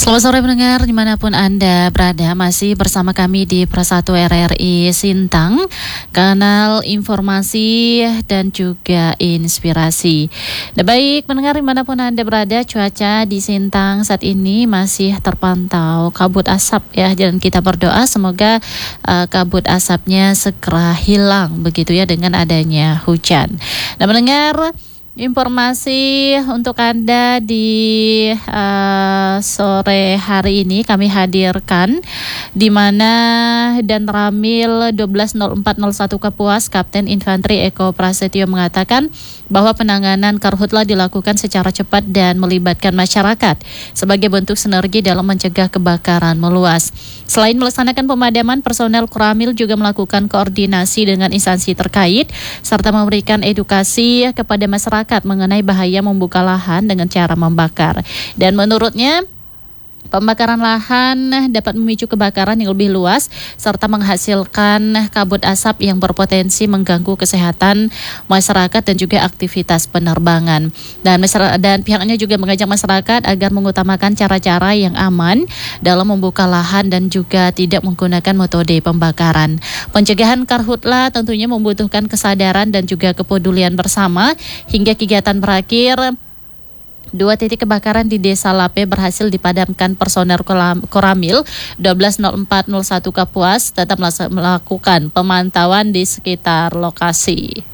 Selamat sore pendengar dimanapun Anda berada, masih bersama kami di Persatu RRI Sintang, kanal informasi dan juga inspirasi. Nah, baik pendengar dimanapun Anda berada, cuaca di Sintang saat ini masih terpantau kabut asap ya, dan kita berdoa semoga kabut asapnya segera hilang begitu ya dengan adanya hujan. Nah pendengar, informasi untuk Anda di sore hari ini kami hadirkan, di mana Dan Ramil 120401 Kapuas Kapten Infanteri Eko Prasetyo mengatakan bahwa penanganan karhutla dilakukan secara cepat dan melibatkan masyarakat sebagai bentuk sinergi dalam mencegah kebakaran meluas. Selain melaksanakan pemadaman, personel Koramil juga melakukan koordinasi dengan instansi terkait serta memberikan edukasi kepada masyarakat mengenai bahaya membuka lahan dengan cara membakar. Dan menurutnya, pembakaran lahan dapat memicu kebakaran yang lebih luas serta menghasilkan kabut asap yang berpotensi mengganggu kesehatan masyarakat dan juga aktivitas penerbangan. Dan pihaknya juga mengajak masyarakat agar mengutamakan cara-cara yang aman dalam membuka lahan dan juga tidak menggunakan metode pembakaran. Pencegahan karhutla tentunya membutuhkan kesadaran dan juga kepedulian bersama hingga kegiatan berakhir. 2 titik kebakaran di Desa Lape berhasil dipadamkan personel Koramil 120401 Kapuas tetap melakukan pemantauan di sekitar lokasi.